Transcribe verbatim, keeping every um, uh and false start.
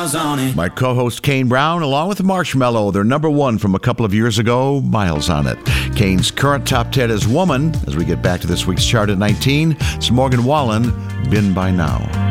miles on it. My co-host Kane Brown, along with Marshmello, their number one from a couple of years ago, Miles on It. Kane's current top ten is Woman. As we get back to this week's chart at nineteen, it's Morgan Wallen, Been By Now.